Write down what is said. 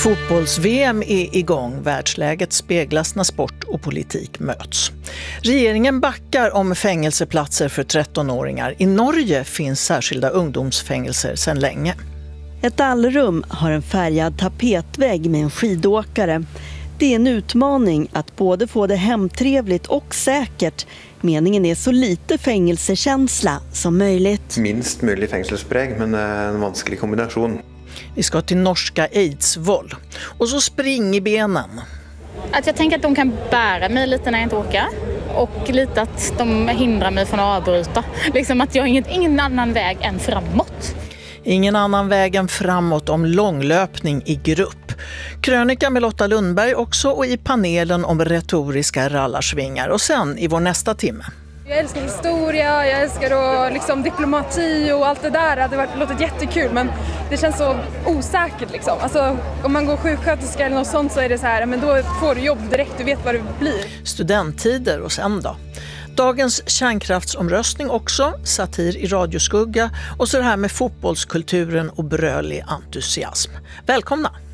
Fotbolls-VM är igång. Världsläget speglas när sport och politik möts. Regeringen backar om fängelseplatser för 13-åringar. I Norge finns särskilda ungdomsfängelser sedan länge. Ett allrum har en färgad tapetvägg med en skidåkare. Det är en utmaning att både få det hemtrevligt och säkert. Meningen är så lite fängelsekänsla som möjligt. Minst möjlig fängelsespräg, men en vansklig kombination. Vi ska till norska Eidsvoll. Och så spring i benen. Att jag tänker att de kan bära mig lite när jag inte åker. Och lite att de hindrar mig från att avbryta. Liksom att jag har ingen annan väg än framåt. Ingen annan väg än framåt om långlöpning i grupp. Krönika med Lotta Lundberg också, och i panelen om retoriska rallarsvingar. Och sen i vår nästa timme. Jag älskar historia, jag älskar då, diplomati och allt det där. Det har låtit jättekul, men det känns så osäkert. Alltså, om man går sjuksköterska eller något sånt så är det så här, men då får du jobb direkt, du vet vad det blir. Studenttider och sen då. Dagens kärnkraftsomröstning också, satir i radioskugga och så det här med fotbollskulturen och brölig entusiasm. Välkomna!